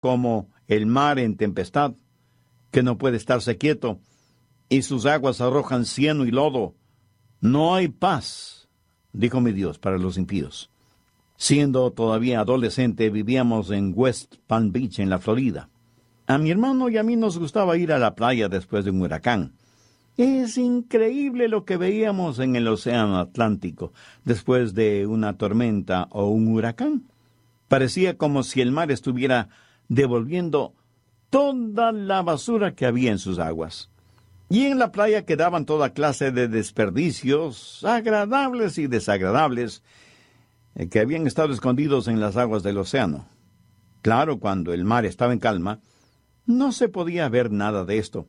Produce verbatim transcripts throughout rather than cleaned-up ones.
como el mar en tempestad, que no puede estarse quieto, y sus aguas arrojan cieno y lodo. No hay paz, dijo mi Dios, para los impíos. Siendo todavía adolescente, vivíamos en West Palm Beach, en la Florida. A mi hermano y a mí nos gustaba ir a la playa después de un huracán. Es increíble lo que veíamos en el océano Atlántico después de una tormenta o un huracán. Parecía como si el mar estuviera devolviendo toda la basura que había en sus aguas. Y en la playa quedaban toda clase de desperdicios, agradables y desagradables, eh, que habían estado escondidos en las aguas del océano. Claro, cuando el mar estaba en calma, no se podía ver nada de esto.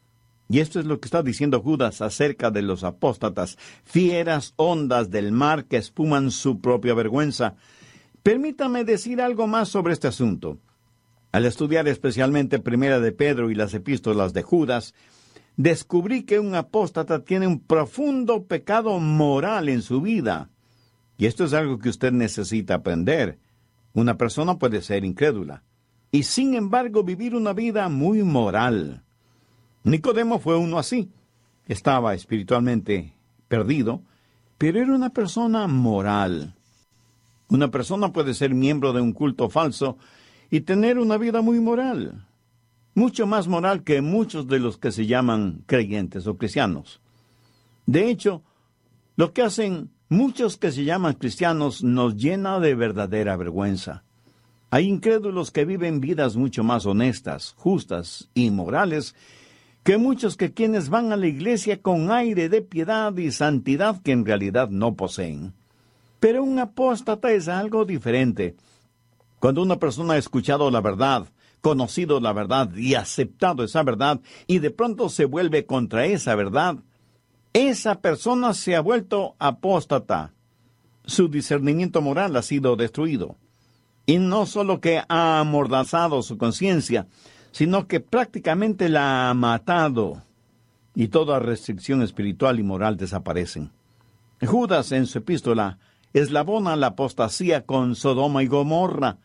Y esto es lo que está diciendo Judas acerca de los apóstatas, fieras ondas del mar que espuman su propia vergüenza. Permítame decir algo más sobre este asunto. Al estudiar especialmente Primera de Pedro y las epístolas de Judas, descubrí que un apóstata tiene un profundo pecado moral en su vida. Y esto es algo que usted necesita aprender. Una persona puede ser incrédula y sin embargo vivir una vida muy moral. Nicodemo fue uno así. Estaba espiritualmente perdido, pero era una persona moral. Una persona puede ser miembro de un culto falso y tener una vida muy moral. Mucho más moral que muchos de los que se llaman creyentes o cristianos. De hecho, lo que hacen muchos que se llaman cristianos nos llena de verdadera vergüenza. Hay incrédulos que viven vidas mucho más honestas, justas y morales que muchos que quienes van a la iglesia con aire de piedad y santidad que en realidad no poseen. Pero un apóstata es algo diferente. Cuando una persona ha escuchado la verdad, conocido la verdad y aceptado esa verdad, y de pronto se vuelve contra esa verdad, esa persona se ha vuelto apóstata. Su discernimiento moral ha sido destruido. Y no solo que ha amordazado su conciencia, sino que prácticamente la ha matado, y toda restricción espiritual y moral desaparecen. Judas, en su epístola, eslabona la apostasía con Sodoma y Gomorra.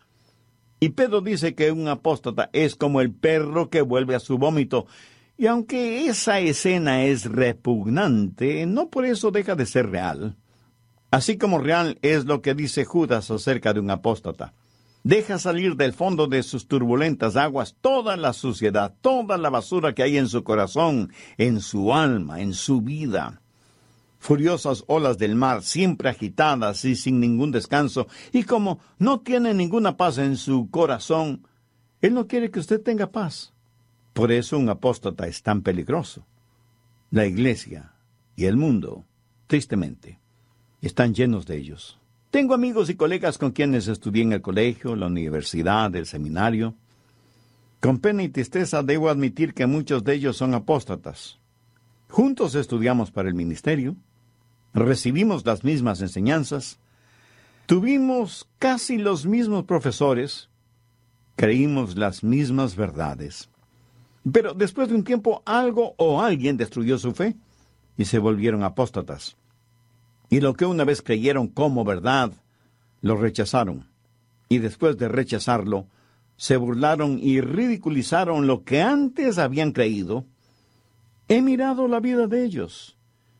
Y Pedro dice que un apóstata es como el perro que vuelve a su vómito. Y aunque esa escena es repugnante, no por eso deja de ser real. Así como real es lo que dice Judas acerca de un apóstata. Deja salir del fondo de sus turbulentas aguas toda la suciedad, toda la basura que hay en su corazón, en su alma, en su vida. Furiosas olas del mar, siempre agitadas y sin ningún descanso, y como no tiene ninguna paz en su corazón, él no quiere que usted tenga paz. Por eso un apóstata es tan peligroso. La iglesia y el mundo, tristemente, están llenos de ellos. Tengo amigos y colegas con quienes estudié en el colegio, la universidad, el seminario. Con pena y tristeza debo admitir que muchos de ellos son apóstatas. Juntos estudiamos para el ministerio, recibimos las mismas enseñanzas, tuvimos casi los mismos profesores, creímos las mismas verdades. Pero después de un tiempo algo o alguien destruyó su fe y se volvieron apóstatas. Y lo que una vez creyeron como verdad, lo rechazaron. Y después de rechazarlo, se burlaron y ridiculizaron lo que antes habían creído. He mirado la vida de ellos.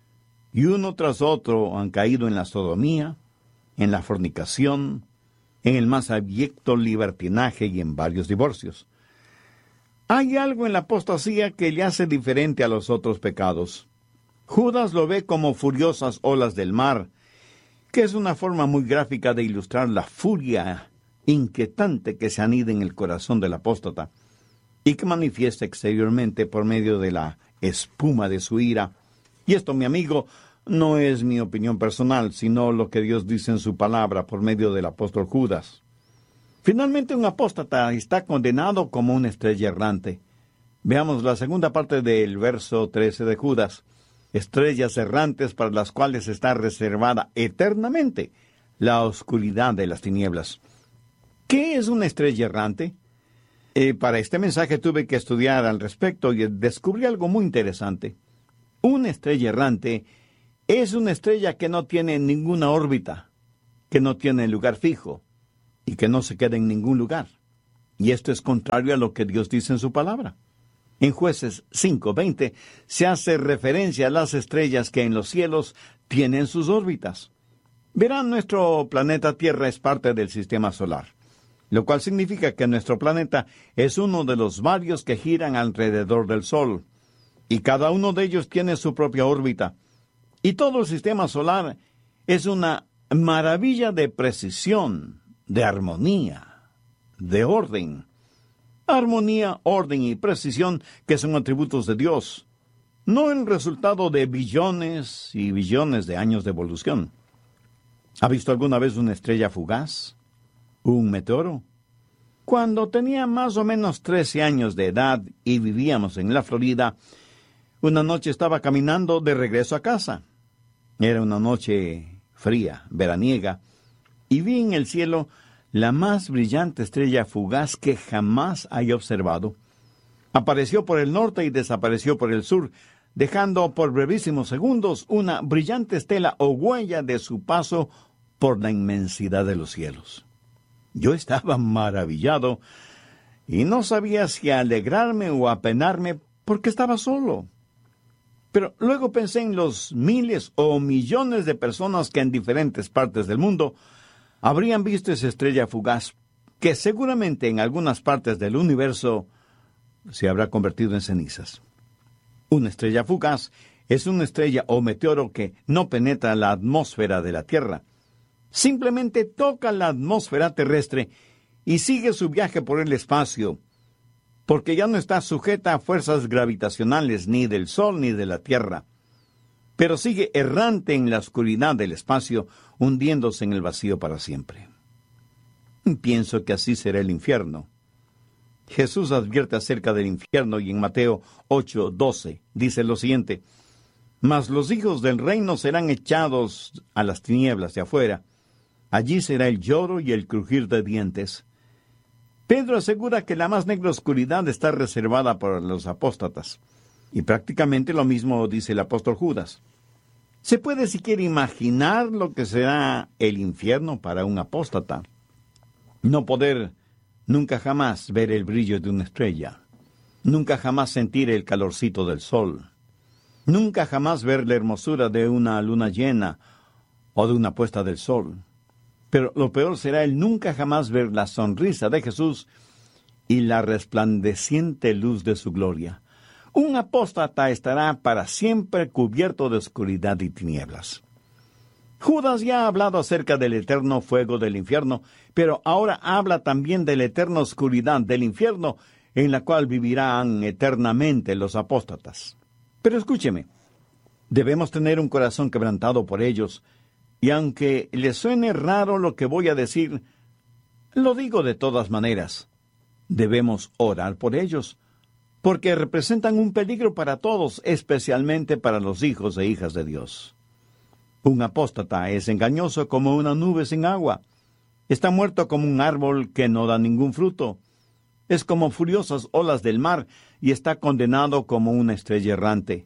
Y uno tras otro han caído en la sodomía, en la fornicación, en el más abyecto libertinaje y en varios divorcios. Hay algo en la apostasía que le hace diferente a los otros pecados. Judas lo ve como furiosas olas del mar, que es una forma muy gráfica de ilustrar la furia inquietante que se anida en el corazón del apóstata y que manifiesta exteriormente por medio de la espuma de su ira. Y esto, mi amigo, no es mi opinión personal, sino lo que Dios dice en su palabra por medio del apóstol Judas. Finalmente, un apóstata está condenado como una estrella errante. Veamos la segunda parte del verso trece de Judas. Estrellas errantes para las cuales está reservada eternamente la oscuridad de las tinieblas. ¿Qué es una estrella errante? Eh, para este mensaje tuve que estudiar al respecto y descubrí algo muy interesante. Una estrella errante es una estrella que no tiene ninguna órbita, que no tiene lugar fijo y que no se queda en ningún lugar. Y esto es contrario a lo que Dios dice en su palabra. En Jueces cinco veinte se hace referencia a las estrellas que en los cielos tienen sus órbitas. Verán, nuestro planeta Tierra es parte del sistema solar, lo cual significa que nuestro planeta es uno de los varios que giran alrededor del Sol, y cada uno de ellos tiene su propia órbita. Y todo el sistema solar es una maravilla de precisión, de armonía, de orden. Armonía, orden y precisión que son atributos de Dios, no el resultado de billones y billones de años de evolución. ¿Ha visto alguna vez una estrella fugaz? ¿Un meteoro? Cuando tenía más o menos trece años de edad y vivíamos en la Florida, una noche estaba caminando de regreso a casa. Era una noche fría, veraniega, y vi en el cielo la más brillante estrella fugaz que jamás haya observado. Apareció por el norte y desapareció por el sur, dejando por brevísimos segundos una brillante estela o huella de su paso por la inmensidad de los cielos. Yo estaba maravillado y no sabía si alegrarme o apenarme porque estaba solo. Pero luego pensé en los miles o millones de personas que en diferentes partes del mundo habrían visto esa estrella fugaz, que seguramente en algunas partes del universo se habrá convertido en cenizas. Una estrella fugaz es una estrella o meteoro que no penetra la atmósfera de la Tierra. Simplemente toca la atmósfera terrestre y sigue su viaje por el espacio, porque ya no está sujeta a fuerzas gravitacionales ni del Sol ni de la Tierra, pero sigue errante en la oscuridad del espacio, hundiéndose en el vacío para siempre. Pienso que así será el infierno. Jesús advierte acerca del infierno y en Mateo ocho doce dice lo siguiente: «Mas los hijos del reino serán echados a las tinieblas de afuera. Allí será el lloro y el crujir de dientes». Pedro asegura que la más negra oscuridad está reservada para los apóstatas. Y prácticamente lo mismo dice el apóstol Judas. ¿Se puede siquiera imaginar lo que será el infierno para un apóstata? No poder nunca jamás ver el brillo de una estrella. Nunca jamás sentir el calorcito del sol. Nunca jamás ver la hermosura de una luna llena o de una puesta del sol. Pero lo peor será el nunca jamás ver la sonrisa de Jesús y la resplandeciente luz de su gloria. Un apóstata estará para siempre cubierto de oscuridad y tinieblas. Judas ya ha hablado acerca del eterno fuego del infierno, pero ahora habla también de la eterna oscuridad del infierno, en la cual vivirán eternamente los apóstatas. Pero escúcheme, debemos tener un corazón quebrantado por ellos, y aunque les suene raro lo que voy a decir, lo digo de todas maneras. Debemos orar por ellos, porque representan un peligro para todos, especialmente para los hijos e hijas de Dios. Un apóstata es engañoso como una nube sin agua. Está muerto como un árbol que no da ningún fruto. Es como furiosas olas del mar y está condenado como una estrella errante.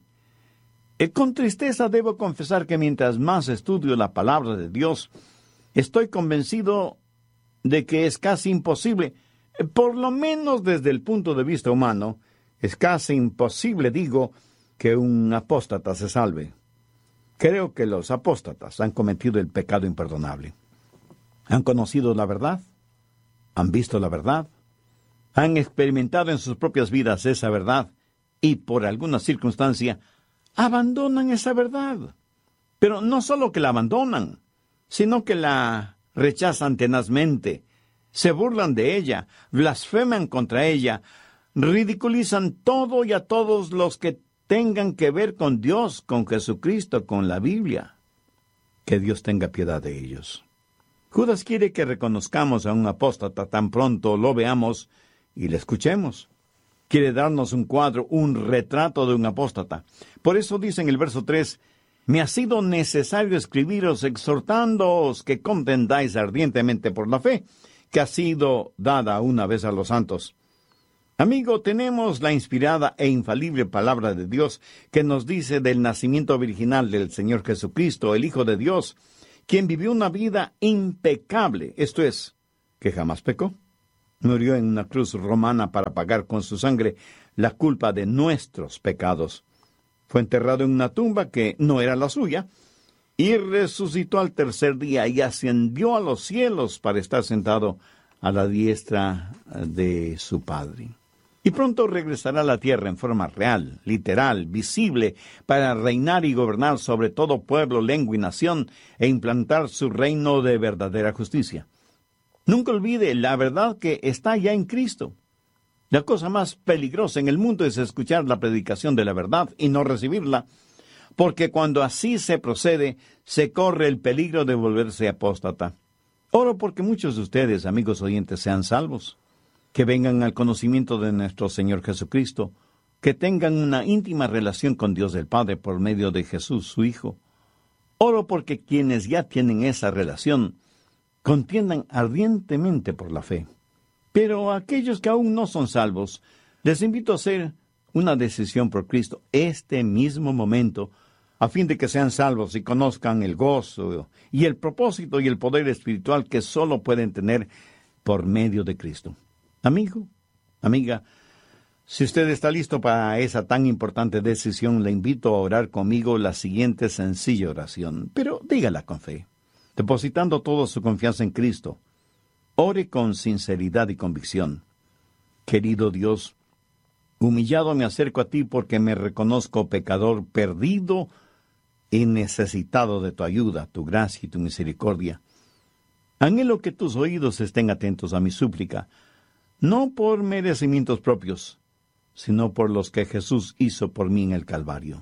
Eh, con tristeza debo confesar que mientras más estudio la palabra de Dios, estoy convencido de que es casi imposible, eh, por lo menos desde el punto de vista humano, es casi imposible, digo, que un apóstata se salve. Creo que los apóstatas han cometido el pecado imperdonable. Han conocido la verdad, han visto la verdad, han experimentado en sus propias vidas esa verdad y por alguna circunstancia abandonan esa verdad. Pero no solo que la abandonan, sino que la rechazan tenazmente, se burlan de ella, blasfeman contra ella, ridiculizan todo y a todos los que tengan que ver con Dios, con Jesucristo, con la Biblia. Que Dios tenga piedad de ellos. Judas quiere que reconozcamos a un apóstata tan pronto lo veamos y le escuchemos. Quiere darnos un cuadro, un retrato de un apóstata. Por eso dice en el verso tres, «Me ha sido necesario escribiros exhortándoos que contendáis ardientemente por la fe, que ha sido dada una vez a los santos». Amigo, tenemos la inspirada e infalible palabra de Dios que nos dice del nacimiento virginal del Señor Jesucristo, el Hijo de Dios, quien vivió una vida impecable, esto es, que jamás pecó. Murió en una cruz romana para pagar con su sangre la culpa de nuestros pecados. Fue enterrado en una tumba que no era la suya, y resucitó al tercer día y ascendió a los cielos para estar sentado a la diestra de su Padre. Y pronto regresará a la tierra en forma real, literal, visible, para reinar y gobernar sobre todo pueblo, lengua y nación, e implantar su reino de verdadera justicia. Nunca olvide la verdad que está ya en Cristo. La cosa más peligrosa en el mundo es escuchar la predicación de la verdad y no recibirla, porque cuando así se procede, se corre el peligro de volverse apóstata. Oro porque muchos de ustedes, amigos oyentes, sean salvos, que vengan al conocimiento de nuestro Señor Jesucristo, que tengan una íntima relación con Dios el Padre por medio de Jesús, su Hijo. Oro porque quienes ya tienen esa relación contiendan ardientemente por la fe. Pero a aquellos que aún no son salvos, les invito a hacer una decisión por Cristo este mismo momento, a fin de que sean salvos y conozcan el gozo y el propósito y el poder espiritual que solo pueden tener por medio de Cristo. Amigo, amiga, si usted está listo para esa tan importante decisión, le invito a orar conmigo la siguiente sencilla oración, pero dígala con fe, depositando toda su confianza en Cristo. Ore con sinceridad y convicción. Querido Dios, humillado me acerco a ti porque me reconozco pecador, perdido y necesitado de tu ayuda, tu gracia y tu misericordia. Anhelo que tus oídos estén atentos a mi súplica, no por merecimientos propios, sino por los que Jesús hizo por mí en el Calvario.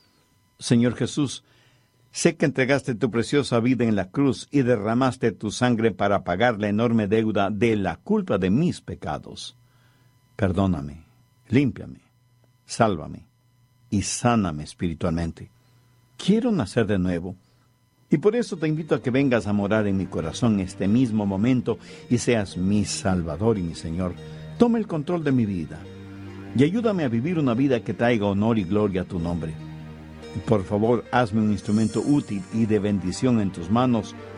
Señor Jesús, sé que entregaste tu preciosa vida en la cruz y derramaste tu sangre para pagar la enorme deuda de la culpa de mis pecados. Perdóname, límpiame, sálvame y sáname espiritualmente. Quiero nacer de nuevo, y por eso te invito a que vengas a morar en mi corazón este mismo momento y seas mi Salvador y mi Señor. Toma el control de mi vida y ayúdame a vivir una vida que traiga honor y gloria a tu nombre. Por favor, hazme un instrumento útil y de bendición en tus manos